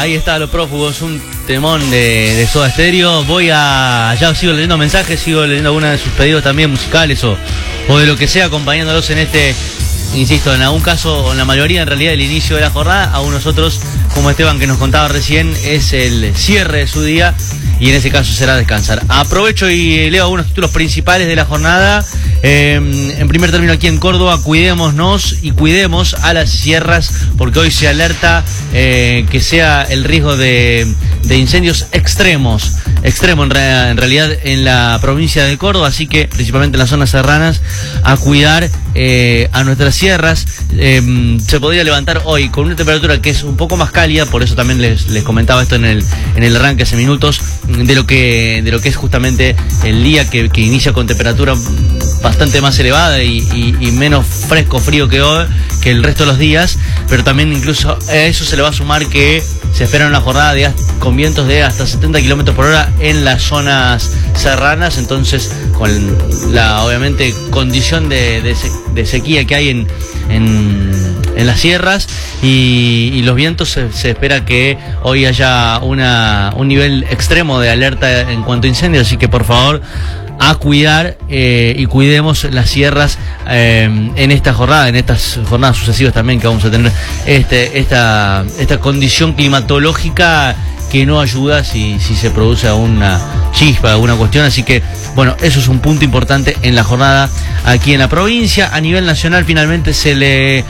ahí está Los Prófugos, un temón de Soda Stereo. Ya sigo leyendo mensajes, sigo leyendo algunos de sus pedidos también musicales o de lo que sea, acompañándolos en este, insisto, en algún caso, o en la mayoría en realidad, el inicio de la jornada. A unos otros, como Esteban que nos contaba recién, es el cierre de su día y en ese caso será descansar. Aprovecho y leo algunos títulos principales de la jornada. En primer término, aquí en Córdoba, cuidémonos y cuidemos a las sierras, porque hoy se alerta que sea el riesgo de incendios extremos en realidad en la provincia de Córdoba, así que principalmente en las zonas serranas, a cuidar a nuestras sierras. Se podría levantar hoy con una temperatura que es un poco más cálida, por eso también les comentaba esto en el arranque hace minutos, de lo que es justamente el día que inicia con temperatura bastante más elevada y menos frío que el resto de los días, pero también incluso a eso se le va a sumar que se espera una jornada con vientos de hasta 70 kilómetros por hora en las zonas serranas. Entonces, con la obviamente condición de sequía que hay en las sierras y los vientos, se espera que hoy haya un nivel extremo de alerta en cuanto a incendios, así que por favor a cuidar y cuidemos las sierras en esta jornada, en estas jornadas sucesivas también que vamos a tener esta condición climatológica que no ayuda si se produce alguna chispa, alguna cuestión. Así que, bueno, eso es un punto importante en la jornada aquí en la provincia. A nivel nacional, finalmente se le